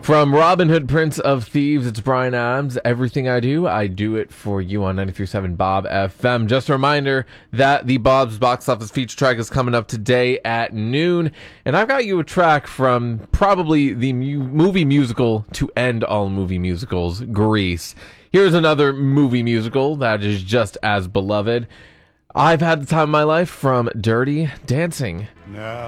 From Robin Hood, Prince of Thieves, it's Brian Adams. Everything I do it for you on 93.7 Bob FM. Just a reminder that the Bob's Box Office feature track is coming up today at noon. And I've got you a track from probably the movie musical to end all movie musicals, Grease. Here's another movie musical that is just as beloved. I've had the time of my life from Dirty Dancing. Now